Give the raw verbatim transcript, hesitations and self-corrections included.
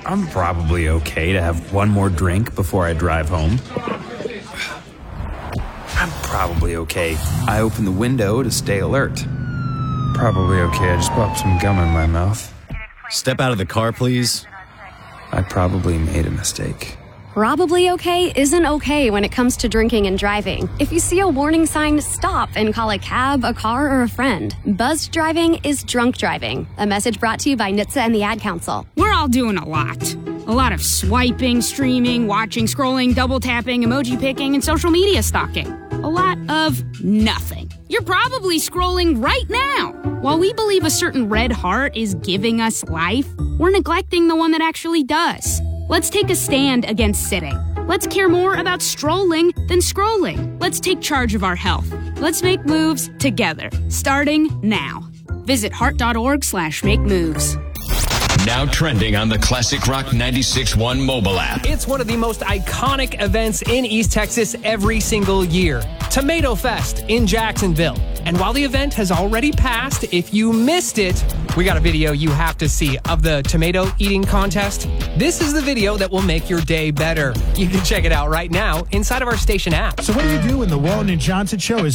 I'm probably okay to have one more drink before I drive home. I'm probably okay. I open the window to stay alert. Probably okay. I just popped some gum in my mouth. Step out of the car, please. I probably made a mistake. Probably okay isn't okay when it comes to drinking and driving. If you see a warning sign, stop and call a cab, a car, or a friend. Buzzed driving is drunk driving. A message brought to you by N H T S A and the Ad Council. We're all doing a lot. A lot of swiping, streaming, watching, scrolling, double tapping, emoji picking, and social media stalking. A lot of nothing. You're probably scrolling right now. While we believe a certain red heart is giving us life, we're neglecting the one that actually does. Let's take a stand against sitting. Let's care more about strolling than scrolling. Let's take charge of our health. Let's make moves together, starting now. Visit heart.org slash make moves. Now trending on the Classic Rock ninety-six point one mobile app. It's one of the most iconic events in East Texas every single year. Tomato Fest in Jacksonville. And while the event has already passed, if you missed it, we got a video you have to see of the tomato eating contest. This is the video that will make your day better. You can check it out right now inside of our station app. So what do you do when the Walton and Johnson show is